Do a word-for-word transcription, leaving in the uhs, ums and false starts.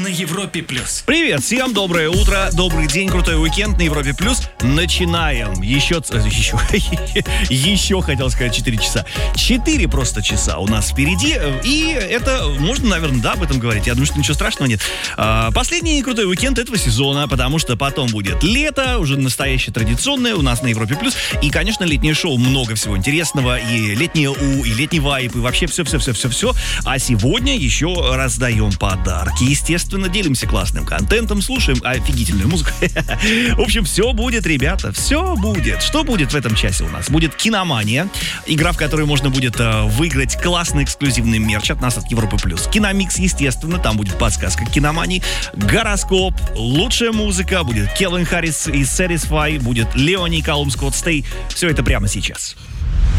на Европе плюс. Привет, всем доброе утро, добрый день, крутой уикенд на Европе плюс. Начинаем. Еще, еще, еще хотел сказать четыре часа. четыре просто часа у нас впереди. И это, можно, наверное, да, об этом говорить. Я думаю, что ничего страшного нет. Последний крутой уикенд этого сезона, потому что потом будет лето, уже настоящее традиционное у нас на Европе плюс. И, конечно, летнее шоу, много всего интересного. И летнее У, и летний вайп, и вообще все-все-все-все-все. А сегодня еще раздаем подарки. Естественно, делимся классным контентом, слушаем офигительную музыку. В общем, все будет, ребята, все будет. Что будет в этом часе у нас? Будет киномания, игра, в которой можно будет э, выиграть классный эксклюзивный мерч от нас, от Европы плюс. Киномикс, естественно, там будет подсказка к киномании. Гороскоп, лучшая музыка, будет Келвин Харрис из Satisfy, будет Леони Калум Скотт Стей. Все это прямо сейчас.